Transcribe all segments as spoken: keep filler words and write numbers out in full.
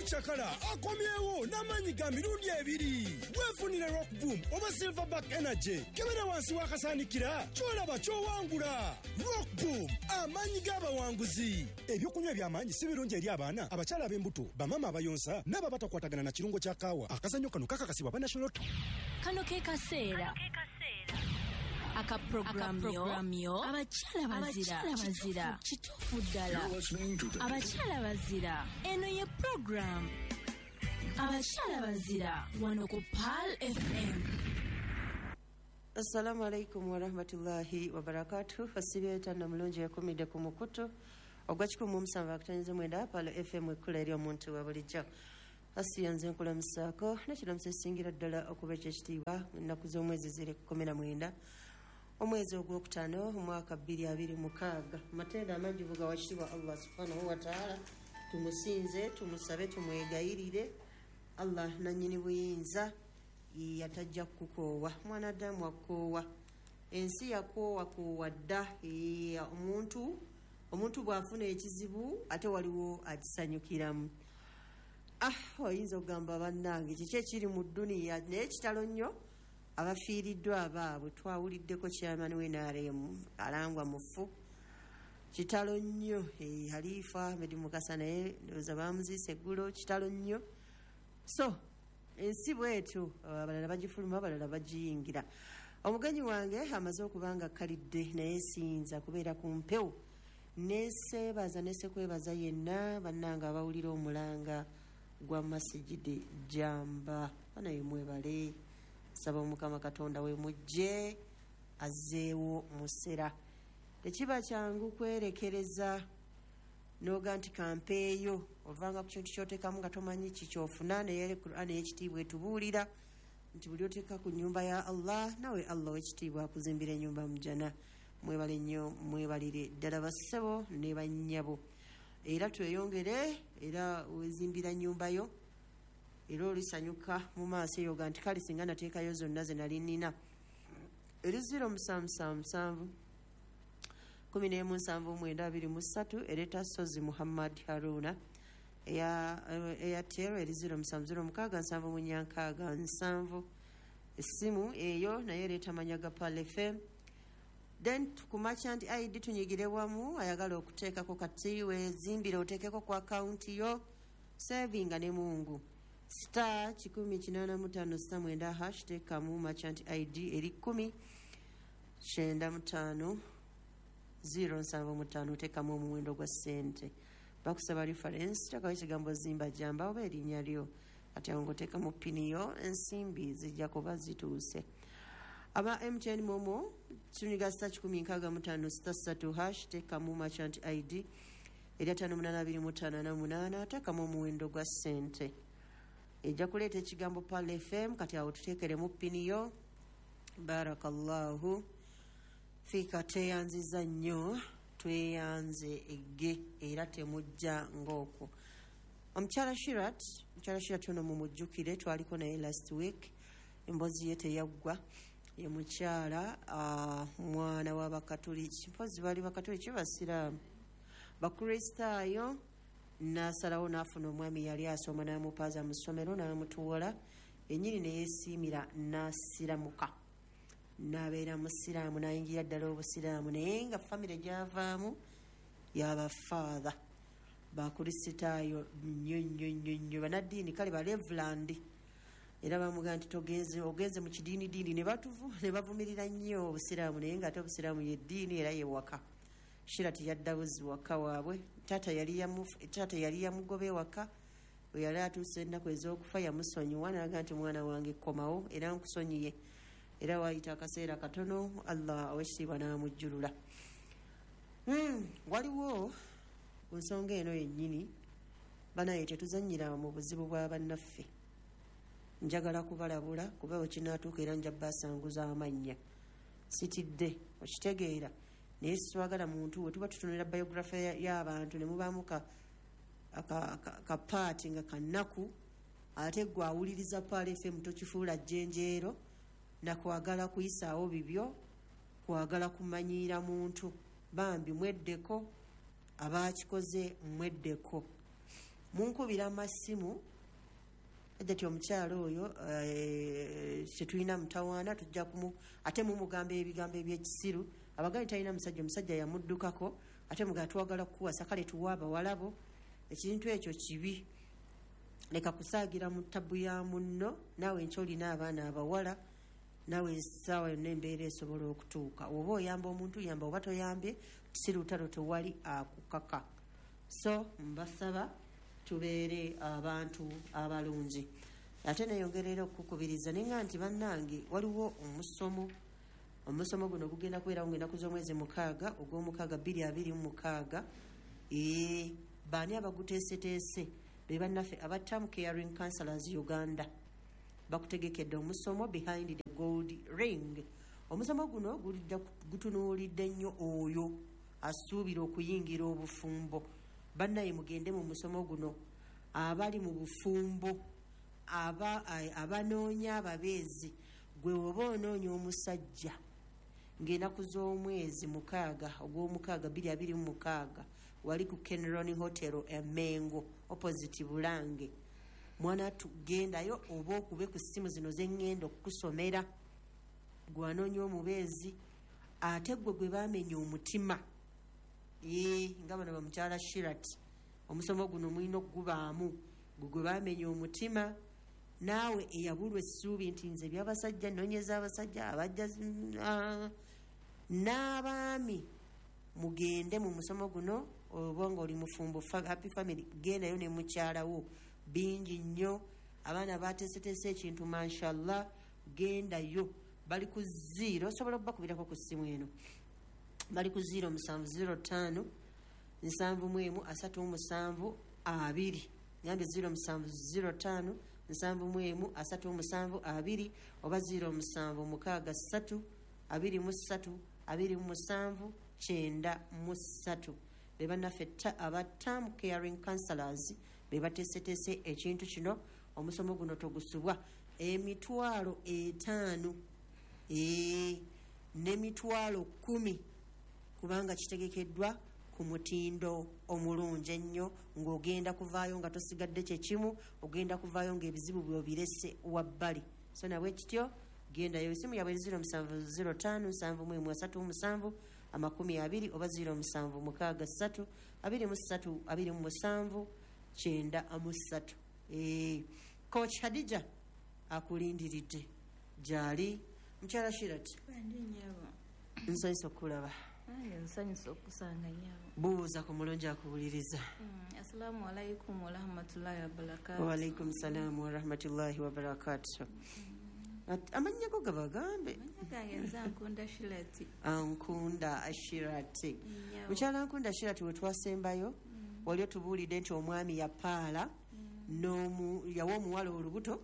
Chakala akomyewo n'amanyi ga mirundi ebiri. Weefunire Rock Boom oba Silverback Energy. Kebera wansi wakasanikira kyolaba kyowangula. Rock Boom amanyi g'abawanguzi. Ebyokunywa by'amaanyi si birungi eri abaana, abakyala ab'embuto, bamama abayonsa n'ababatakwatagana na kirungo kya kaawa. Akazannyo kano kakakasibwa ba National. Kano ke kaseera akaprogramyo abakyala bazira kituufu ddala abakyala bazira eno ye program abakyala bazira wano ku Pearl F M. Assalamu alaikum wa rahmatullahi wa barakatuh. Fasibeta na mulungi yakumide ku mukutu ogwakikumi mu musanvu akutanyiza mwenda Pearl F M ekkula eri omuntu wa bulijjo. Asiyanze nkula musako nakino musesingira ddala okuba ekitiibwa ennaku z'omwezi ziri kumi na mwenda omwezi ogwokutaano omwaka bbiri abiri mukaaga. Matenda amangi buga wakitibwa Allah subhanahu wa ta'ala. Tumusinze, tumusabe, tumwegayirire. Allah nannyini buyinza yatajja kukoowa mwanadamu akoowa, ensi yakoowa koowa dda. Omuntu omuntu bw'afuna ekizibu ate waliwo akisanyukiramu. Ah, oyinza okugamba bannange kiki ekiri mu dduniya n'ekitalo nnyo abafiiriddwa abaabwe. Twawuliddeko chairman w'N R M alangwa mufu kitalo nnyo. Halifa Ahmed Mukasa naye ndowooza baamuziise eggulo, kitalo nnyo. So ensi bwetyo abalala bagifuluma abalala bagiyingira. Omugenyi wange amaze okubanga kalidde naye siyinza kubeera ku mpewo. Neeseebaza neesekwebaza yenna bannanga abawulira omulanga gwa Masjidi Jamba. Bana yemwebale saba Mukama Katonda we mujje azeewo musera. Tekiba kyangu kwerekereza noga nti kampeeyo ovanga ku kintu ky'oteekamu nga tomanyi kikyofuna. Naye Qur'an ekitiibwa etubuulira nti buli oteeka ku nnyumba ya Allah nawe Allah w'ekitiibwa akuzimbira ennyumba mu jana. Mwebale nnyo, mwebalire ddala bassebo ne bannyabo. Era tweyongere era wezimbira nnyumba yo era olisanyuka mu maaso eyo ga nti kale singa nateekayo zonna ze nali nnina. Eri ziro musanvu musanvu kumi n'emu nsanvu mwenda abiri mu ssatu ereeta Sozi Muhammad Haruna eya Airtel eri ziro musanvu ziro mukaaga nsanvu mu nyankaaga nsanvu. Essimu eyo naye ereeta manyaga Pearl F M. Then tukumacha nti I D tunyigire wamu ayagala okuteekako kati wezimbire oteekeko ku akaunti yo saving ne mungu star kikumi kinaana mu ttaano sita mwenda hash teekamu merchant I D eri kumi kyenda mu ttaano ziro nsanvu mu ttaano teekamu omuwendo gwa ssente. Bakusaba reference teekawo ekigambo Zimba Jamba oba erinnya lyo ate ngo teekamu pini yo ensimbi zijja kuba zituuse. Aba M T N Momo tuniga sita kikumi nkaaga mu ttaano sita ssatu hash teekamu merchant I D eri ataano munaana abiri mu ttaano ana munaana teekamu omuwendo gwa ssente. Ejja kuleeta ekigambo Pearl F M kati awo tuteekeremu pini yo. Barakallahu fika teyanziza nnyo tweyanze egge era temujja ng'okwo. Omukyala Shirat omukyala Shirat ono mumujjukire twaliko naye last week embozi ye teyaggwa. Ye mukyala uh, mwana wa bakatoliki mpozi bali bakatoliki basiraamu bakristaayo nasalawo n'afuna omwami yali asoma n'amupaaza mu ssomero n'amutuwola ennyini ne yeesiimira n'asiramuka n'abeera musiraamu n'ayingira ddala obusiraamu naye nga famire gy'avaamu y'abafaatha bakristaayo nnyo nnyo nnyo nnyo banaddiini kale balevulandi. Era bamuga nti togenze ogenze mu kidiini diini ne batuvu ne bavumirira nnyo obusiraamu naye ng'ate obusiraamu ye ddiini era ye waka. Shirati yaddabuzi waka waabwe taata yali yamufu taata yali yamugobe waka we yali atuuse ennaku ez'okufa yamusonyiwa n'aga nti mwana wange komawo era nkusonyiye era waayita akaseera katono Allah awekitiibwa n'amujjulula. Hmm, waliwo ku nsonga eno yennyini banaye tetuzannyira mu buzibu bwa bannaffe. Njagala kubalabula kuba kinaatuuka era nja basanguza amannya sitidde okitegeera naye sitwagala muntu we tuba tutunulira biography y'abantu ne mubaamu ka kapaati nga kannaku ate gwe awuliriza Pearl F M tokifuula jjenjeero nakwagala kuyisaawo bibyo kwagala kumanyiira muntu bambi mweddeko abaakikoze mweddeko. munkubira amasimu ejjati omukyalo oyo tetulina mutawaana tujja kumu ate mumugamba ebigambo ebyekisiru abagali talina musajja omusajja yamuddukako ate mugaa twagala kukuwasa kale tuwa abawalabo ekintu ekyo kibi leka kusaagira mu ttabu ya munno naawe nkyo olina abaana abawala naawe essaawa yonna embeera esobola okutuuka oba oyamba omuntu yamba oba toyambye si lutalo tewali akukaka so mbasaba tubeere abantu abalungi ate neyongerera okukubiriza nenga nti bannange waliwo omusomo omusomo guno gugenda kubeerawo ng'ennaku z'omwezi mukaaga ogw'omukaaga bbiri abiri mu mukaaga ee baani abaguteeseteese be bannaffe aba Term Caring Counselors Uganda bakutegekedde omusomo behind the gold ring omusomo guno gutunuulidde nnyo oyo asuubira okuyingira obufumbo bannaye mugende mu musomo guno abali mu bufumbo aba abanoonya ababeezi gwe oba onoonya omusajja ng'ennaku z'omwezi mukaaga ogw'omukaaga bbiri abiri mu mukaaga wali ku Kenron Hotel Emengo opposite Bulange mwana tugendayo oba okube ku ssimu zino zengenda okukusomera gwanoonya omubeezi ate gwe gwe baamenya omutima ee nga bano bamukyala Shirat omusomo guno mulina okugubaamu gwe gwe baamenya omutima naawe eyabulwa essuubi nti nze byabasajja nnoonyeza abasajja abajja n'abaami mugende mu musomo guno oba nga oli mufumbo Happy Family gendayo ne mukyalawo bingi nnyo abaana bateeseteese ekintu mashallah gendayo bali ku zero osobola okubakubirako ku ssimu eno bali ku zero musanvu zero ttaano nsanvu mu emu asatu mu musanvu abiri ngambe zero musanvu zero ttaano nsanvu mu emu asatu mu musanvu abiri oba zero musanvu mukaaga ssatu abiri mu ssatu abiri mu musanvu kyenda mu ssatu be bannaffe aba Term Caring Counselors be bateeseteese ekintu kino omusomo guno togusubwa emitwalo etaano ee n'emitwalo kumi kubanga kitegekeddwa ku mutindo omulungi ennyo ng'ogenda kuvaayo nga tosigadde kyekimu ogenda kuvaayo ng'ebizibu byobirese wabbali so nabwe kityo gendayo esimu yabwe zero musanvu zero ttaano nsanvu mu emu asatu mu musanvu amakumi abiri oba zero musanvu mukaaga ssatu abiri mu ssatu abiri mu musanvu kyenda mu ssatu ee Coach Hadija akulindiridde gyali mukyala Shirat nsanyusa okulaba nsanyusa okusanga nnyabo buuza ku mulungi akuwuliriza assalamu alaikum warahmatullahi wabarakatuh wa alaikum salaamu warahmatullahi wabarakatuh amannya go gabagambe nkunda Shirati ankunda Ashirati mukyala nkunda Ashirati we twasembayo wali otubuulidde nti omwami yapaala yawa omuwala olubuto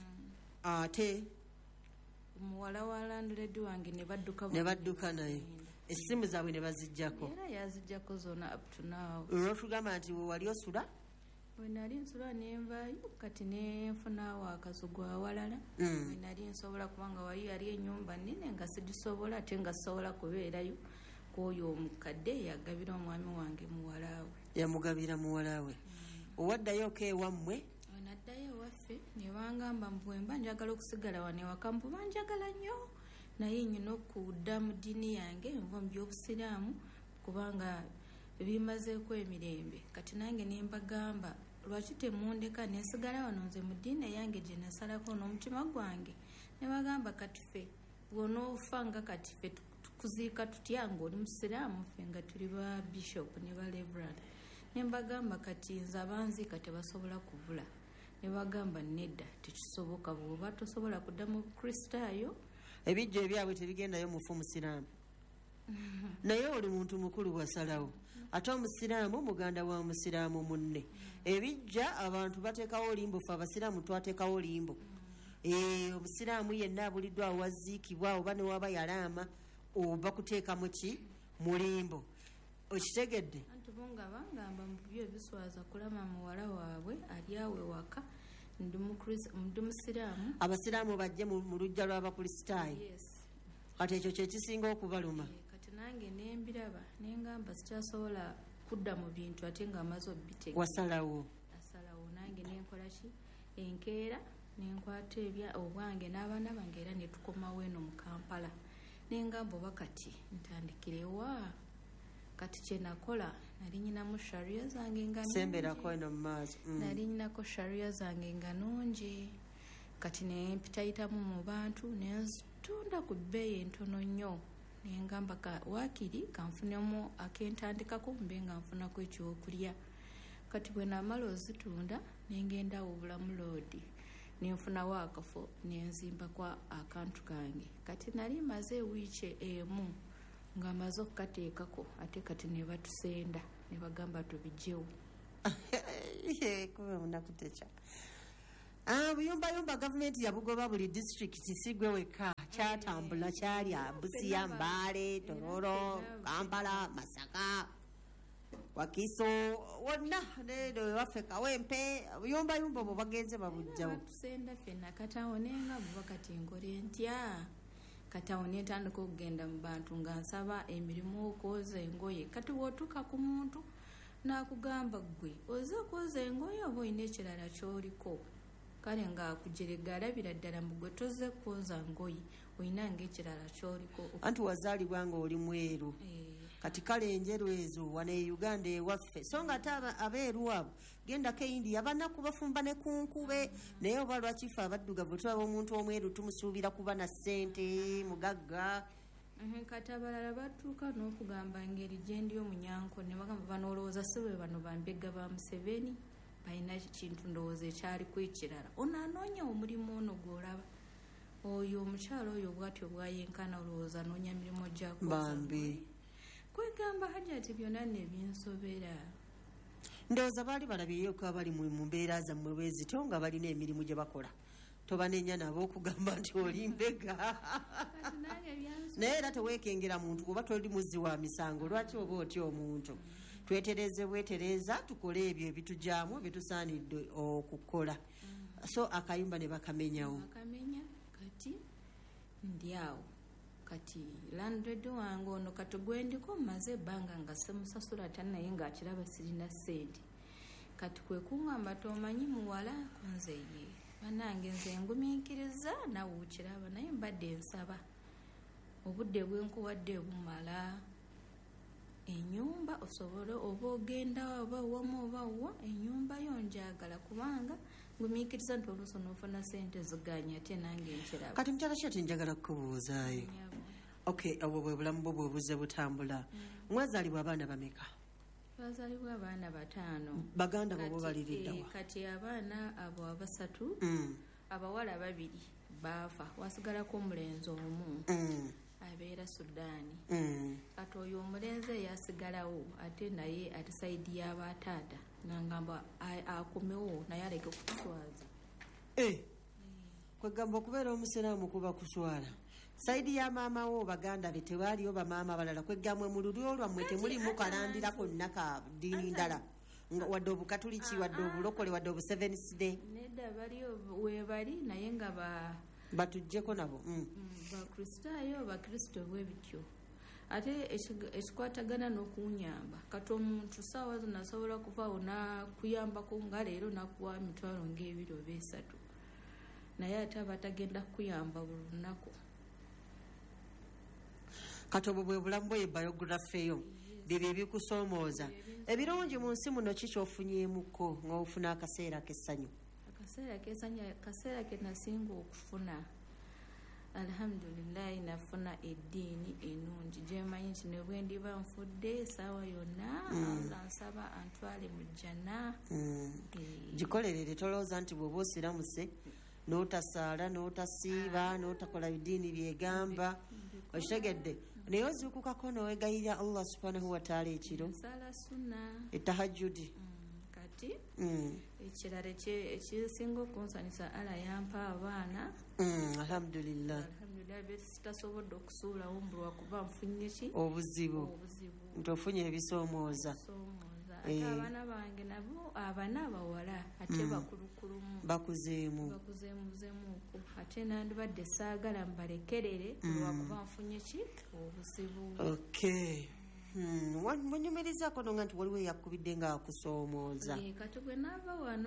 ate omuwala wa landlady wange ne badduka ne badduka naye essimu zaabwe ne baziggyako era yaziggyako zonna up to now olwotugamba nti we wali osula we nali nsula nenvaayo kati nenfunaawo akasugu awalala we nali nsobola kubanga wali yali ennyumba nnene nga sigisobola ate nga sobola kubeerayo kwoyo omukadde yagabira omwami wange muwalaawe yamugabira muwalaawe owaddayo ko ewammwe naddayo ewaffe ne bangamba mbwemba njagala okusigala wano ewaka mbu banjagala nnyo naye nyina okudda mu ddiini yange nva mu byobusiraamu kubanga bimazeeko emirembe kati nange ne mbagamba lwaki temundeka nesigala wano nze mu ddiini eyange gye nasalako n'omutima gwange ne bagamba kati ffe bw'onoofa nga kati ffe tukuziika tutya ng'oli musiraamu ffe nga tuli ba bishop ne ba reverend ne mbagamba kati nze abanziika tebasobola kubula ne bagamba nedda tekisoboka bw'oba tosobola kudda mu bukristaayo ebijjo ebyabwe tebigendayo mufu musiraamu naye oli muntu mukulu wasalawo ate omusiraamu muganda wa musiraamu munne ebijja abantu bateekawo limbo fe abasiraamu twateekawo limbo omusiraamu yenna abuliddwa awaziikibwa oba newaba yalaama oba kuteekamu ki mu limbo okitegedde anti bo nga bangamba mu byo ebiswaza kulama muwala waabwe ali awe waka ndi musiraamu abasiraamu bajje mu lujja lw'abakristaayo kati ekyo kyekisinga okubaluma kati nange nembiraba nengamba sikyasobola kudda mu bintu ate nga amaze obitega wasalawo ki enkeera nenkwata ebya obwange n'abaana bange era ne tukomawo eno mu Kampala nengamba oba kati ntandikirewa kati kye nakola nali nyinamu sharia zange nga semberako eno mu maaso nali nyinako sharia zange nga nungi kati nempitayitamu mu bantu nenzitunda ku bbeeyi entono nnyo nengamba waakiri kanfunemu akentandikako mbe nga nfunako ekyokulya kati bwe namala ozitunda nengenda obulamu loodi nenfunawo akafo nenzimbako akantu kange kati nali maze ewiiki emu nga maze okukateekako ate kati ne batusenda ne bagamba tubijjewo kuba munakuteca buyumbayumba gavumenti yabugoba buli disitulikiti sigwe weka kyatambula kyalya Busia, Mbale, Tororo, Kampala, Masaka, Wakiso wonna neno waffe Kawempe buyumbayumba obwo bagenze babujjawo tusenda ffenna katawo nenga buba kati nkole ntya katawo netandika okugenda mu bantu nga nsaba emirimu okwoza engoye kati wotuka ku muntu nakugamba gwe oza kwoza engoye oba olina ekirala kyoliko kale nga akujerega alabira ddala mu gwe toze kwoza ngoye olina ng'ekirala kyoliko anti wazaalibwa nga oli mweru kati kale enjeru ezo wane Uganda ewaffe so nga ate abeeru abo gendako India abanaku bafumba ne kunkube naye oba lwakifa abaddugavu tulaba omuntu omweru tumusuubira kuba na ssente mugagga kati abalala batuuka n'okugamba engeri gye ndi omunyanko ne bagamba banoolowooza si bwe bano bambega ba Museveni balina kintu ndowooza ekyali kwekirala ono anoonya omulimu ono gw'olaba oyo omukyalo oyo bwatyo bwayenkana olowooza anoonya mirimu bambi kwegamba hajati byonna nebinsobera ndowooza baali balabyeyo ko abali mu mbeera zammwe bwezito nga balina emirimu gye bakola tobanenya nabo okugamba nti oli mbega naye era teweekengera muntu kuba toli muzzi wa misango lwaki oba otya omuntu twetereze bwetereza tukole ebyo ebitujaamu byetusaanidde okukola so akayumba ne bakamenyawo akamenya kati ndyawo kati landlord wange ono kati gwendiko mmaze ebbanga nga semusasula ata naye ng'akiraba sirina ssente kati kwe kuŋŋamba tomanyi muwala kunze ye banange nze ngumiikiriza nawe ukiraba naye mbadde nsaba obudde bwenkuwadde bumala ennyumba osobole oba ogenda oba wamu oba wa ennyumba yo njagala kubanga ngumiikiriza nti oluusi onoofuna ssente ziganya ate nange nkiraba kati mukyala ki ati njagala kukubuuzaayo okay obwo bwe bulamu bwo bwebuze butambula mwazaalibwa abaana bameka bazaalibwa abaana bataano baganda bwo baliriddawa kati abaana abo abasatu abawala babiri baafa wasigalako omulenzi omu abeera Sudaani kati oyo omulenzi yasigalawo ate naye ate sayidi y'abataata nangamba akomewo naye aleke okutuswaza kwegamba okubeera omusiraamu kuba kuswala sayidi ya maama wo baganda be tewaaliyo bamaama balala kwegamwe mu lulyo lwammwe temulimu kalandira konna ka ddiini ndala wadde obukatuliki wadde obulokole wadde obu Seventh Day nedda bali webali naye nga ba batujjeko nabo bakristaayo bakristo bwe bityo ate ekikwatagana n'okunyamba kati omuntu saawa zonna asobola kuvaawo nakuyambako nga leero nakuwa emitwalo ng'ebiri oba esatu naye ate aba tagenda kukuyamba buli lunaku kati obwo bwe bulamu bwe biography eyo bibyo ebikusoomooza ebirungi mu nsi muno ki kyofunyeemuko ng'ofuna akaseera k'essanyu akaseera k'essanyu akaseera ke nasinga okufuna alhamdulillahi nafuna eddiini ennungi gyemanyi nti ne bwe ndiba nfudde esaawa yonna ansaba antwale mu jjana gikolerere tolowooza nti bw'oba osiramuse n'otasaala n'otasiiba n'otakola bidiini byegamba okitegedde naye oziikukako n'owegayirya Allah subhanahu wa taala ekiro etahajjudi kati ekirala ekisinga okunsanyusa ala yampa abaana alhamdulillah alhamdulillah besitasobodde okusuulawo mbulwa kuba nfunye ki obuzibu nti ofunye ebisoomooza ate abaana bange nabo abana abawala ate bakulukulumu bakuzeemu bakuzeemuzeemuuko ate nandibadde saagala mbalekerere lwakuba nfunye ki obuzibu okay munyumirizaako no nga nti waliwo eyakubidde nga akusoomooza kati bwe naava wano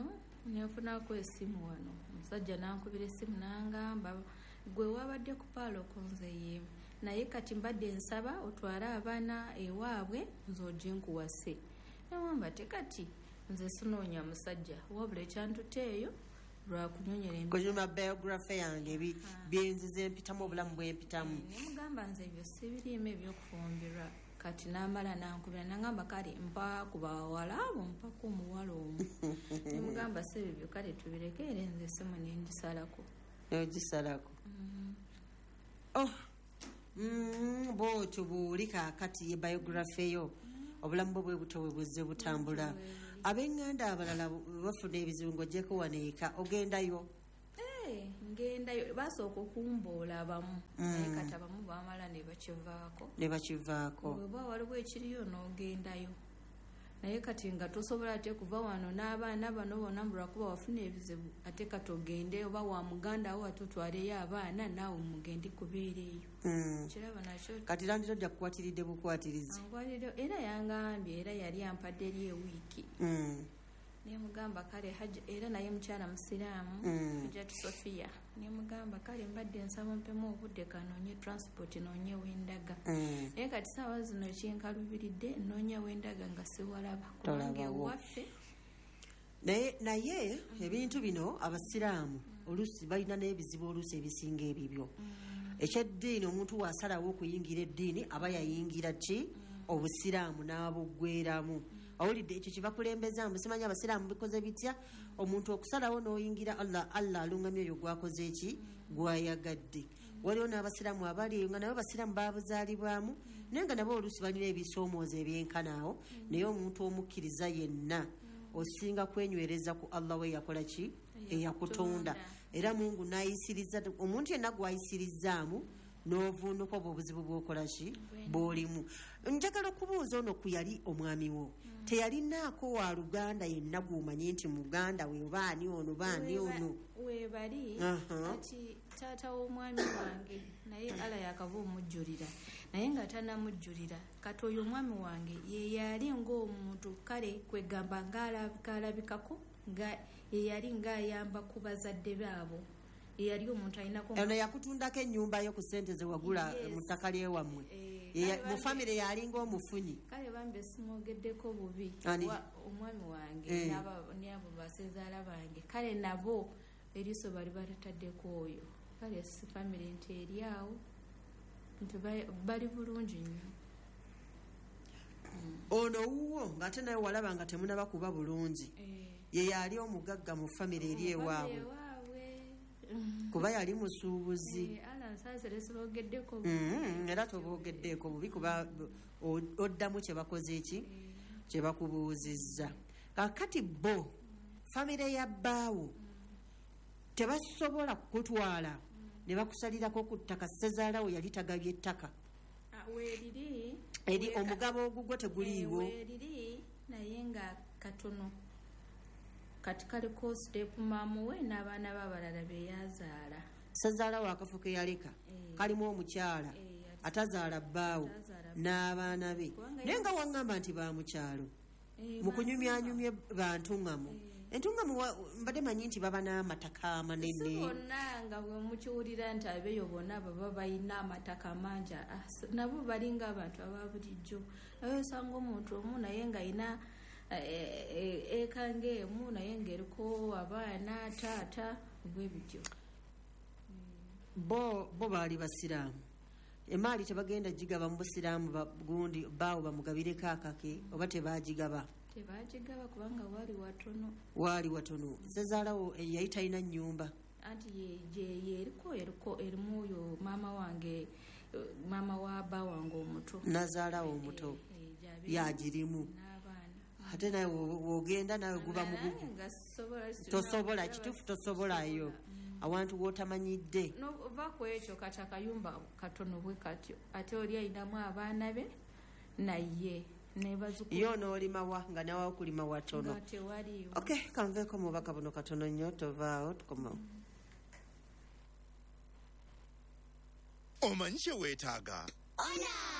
nenfunako esimu wano omusajja nankubira esimu nangamba gwe wabadde ku paalo konzeye naye kati mbadde nsaba otwale abaana ewaabwe nze ojje nkuwase nawamba tekati nze sinoonya musajja wabula ekyantutte eyo lwakunyonyera kunyuma biography yange byenzize empitamu obulamu bwempitamu nemugamba nze ebyo sibirimu ebyokufumbirwa kati namala nankubira nangamba kale mpa ku bawala abo mpako omuwala omu nemugamba si ebyo kale tubirekeere nze esimu nengisalako negisalako oh bwotyo bwoli kaakati ye biography yo obulamu bwe bwe buto bwe buzze butambula ab'enganda abalala bafuna ebizibu ng'ogyeko waneeka ogendayo ngendayo basooka okumboola abamu naye kati abamu bamala ne bakivaako ne bakivaako weba waliwo ekiriyo n'ogendayo naye kati nga tosobola ate kuva wano n'abaana bano bonna lwakuba wafuna ebizibu ate kati ogende oba wa muganda wo ate otwaleyo abaana naawe mugende kubeereeyo kiraba nakyo kati landiro ojja kukwatiridde bukwatirizi era yangambye era yali ampadde eri ewiiki nemugamba kale era naye mukyala musiraamu hajjati Sofiya nemugamba kale mbadde nsaba mpemu obudde kanoonye transport noonye wendaga naye kati saawa zino kinkalubiridde noonya wendaga nga siwalaba kubanga ewaffe naye ebintu bino abasiraamu oluusi balina n'ebizibu oluusi ebisinga ebibyo ekyeddiini omuntu wasalawo okuyingira eddiini aba yayingira ki obusiraamu n'abuggweramu awulidde ekyo kibakulembezaamu simanyi abasiraamu bikoze bitya omuntu okusalawo n'oyingira allah allah alungamya oyo gwakoze eki gwayagadde waliwo n'abasiraamu abali nga nabo basiraamu babuzaalibwamu naye nga nabo oluusi balina ebisoomoozo ebyenkanaawo naye omuntu omukkiriza yenna osinga kwenywereza ku allah we yakola ki eyakutonda era mungu n'ayisiriza omuntu yenna gwayisirizaamu n'ovuunuka obwo obuzibu bw'okola ki bw'olimu njagala okubuuza ono ku yali omwami wo teyalinaako wa luganda yenna gw'omanyi nti muganda we baani ono baani ono webali kati taata w'omwami wange naye ala yakava omujjulira naye nga tanamujjulira kati oyo omwami wange ye yali ng'omuntu kale kwegamba ng'alabikako nga ye yali ng'ayamba ku bazadde baabo yali omuntu alinako ono yakutundako ennyumba yo ku ssente ze wagula mu ttaka lyewammwe mu famire yalinga omufunyi kale bambe simwogeddeko bubi omwami wange n'abo basezaala bange kale nabo eriiso bali batataddeko oyo kale si famire nti eri awo nti bali bulungi nnyo ono wuwo ng'ate naye walaba nga temunaba kuba bulungi ye yali omugagga mu famire eri ewaabwe kuba yali musuubuzi era toboogeddeeko bubi kuba oddamu kyebakoze eki kyebakubuuzizza kakati bo famire ya bbaawo tebasobola kukutwala ne bakusalirako ku ttaka sezaalawo yali tagabye ettaka eri omugabo ogugwo teguliiwo naye nga katono kati kaliko step maamu we n'abaana b'abalala beyazaala sezaala wakafu ke yaleka kalimu omukyala atazaala bbaawo n'abaana be naye nga waŋŋamba nti bamukyalo mu kunyumyanyumye bantuŋŋamu entuŋŋamu mbadde manyi nti baba n'amataka amanene bonna nga bwe mukiwulira nti abeeyo bonna baba balina amataka mangi nabo balinga abantu ababulijjo naye osanga omuntu omu naye nga alina ekanga emu naye ng'eriko abaana taata bwe bityo bo bo baali basiraamu emaali tebagenda gigaba mu busiraamu gundi baawo bamugabireko akake oba tebagigaba tebagigaba kubanga waali watono waali watono sezaalawo yali talina nnyumba anti yeriko eriko erimu oyo maama wange maama wa bba wange omuto nazaalawo omuto yagirimu ate naye wogenda nawe guba mugugu tosobola kituufu tosobolayo awantu wootamanyidde nova ku ekyo kati akayumba katono bwe katyo ate oli ayinamu abaana be naye yo n'olimawa nga nawe okulima watono okay kanveeko mubaka buno katono nnyo tovaawo tukomawo omanyi kye weetaaga